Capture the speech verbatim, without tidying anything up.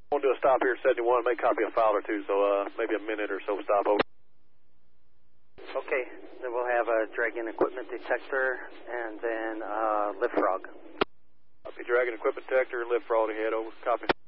We'll do a stop here at seventy-one, make copy a file or two, so uh, maybe a minute or so stop over. Okay, then we'll have a Dragon equipment detector and then uh, lift frog. Copy, Dragon equipment detector, lift frog ahead, over. Copy.